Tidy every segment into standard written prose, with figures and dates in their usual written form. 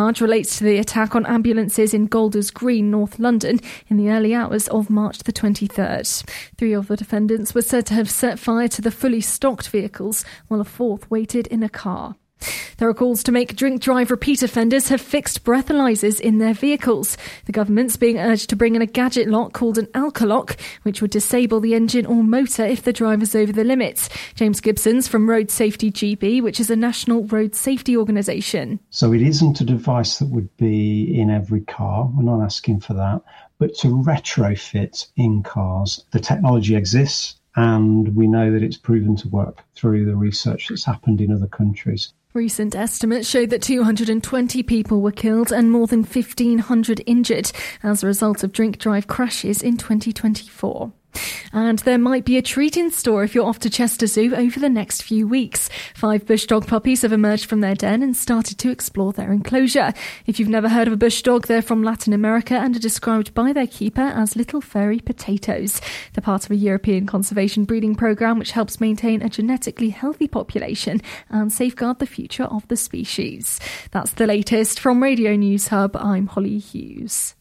charge relates to the attack on ambulances in Golders Green, North London, in the early hours of March the 23rd. 3 of the defendants were said to have set fire to the fully stocked vehicles, while a 4th waited in a car. There are calls to make drink-drive repeat offenders have fixed breathalyzers in their vehicles. The government's being urged to bring in a gadget lock called an alcolock, which would disable the engine or motor if the driver's over the limits. James Gibson's from Road Safety GB, which is a national road safety organisation. So it isn't a device that would be in every car. We're not asking for that. But to retrofit in cars, the technology exists, and we know that it's proven to work through the research that's happened in other countries. Recent estimates show that 220 people were killed and more than 1,500 injured as a result of drink-drive crashes in 2024. And there might be a treat in store if you're off to Chester Zoo over the next few weeks. 5 bush dog puppies have emerged from their den and started to explore their enclosure. If you've never heard of a bush dog, they're from Latin America and are described by their keeper as little furry potatoes. They're part of a European conservation breeding programme which helps maintain a genetically healthy population and safeguard the future of the species. That's the latest from Radio News Hub. I'm Holly Hughes.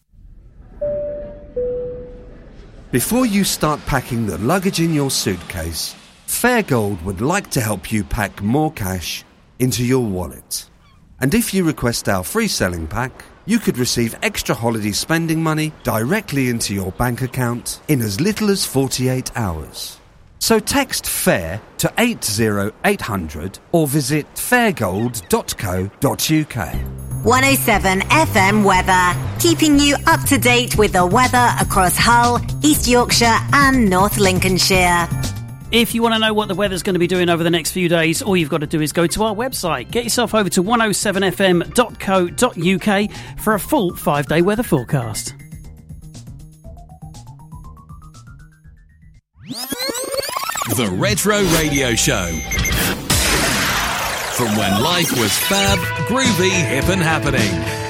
Before you start packing the luggage in your suitcase, Fairgold would like to help you pack more cash into your wallet. And if you request our free selling pack, you could receive extra holiday spending money directly into your bank account in as little as 48 hours. So text FAIR to 80800 or visit fairgold.co.uk. 107 FM weather, keeping you up to date with the weather across Hull, East Yorkshire and North Lincolnshire. If you want to know what the weather's going to be doing over the next few days, all you've got to do is go to our website. Get yourself over to 107fm.co.uk for a full 5-day weather forecast. The Retro Radio Show. From when life was fab, groovy, hip and happening.